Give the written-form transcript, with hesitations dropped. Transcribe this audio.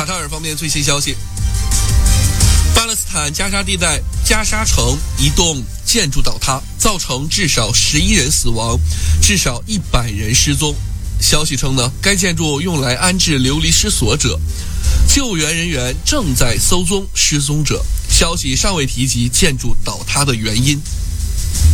塔尔方面最新消息，巴勒斯坦加沙地带加沙城一栋建筑倒塌，造成至少11人死亡，至少100人失踪。消息称呢，该建筑用来安置流离失所者，救援人员正在搜踪失踪者。消息尚未提及建筑倒塌的原因。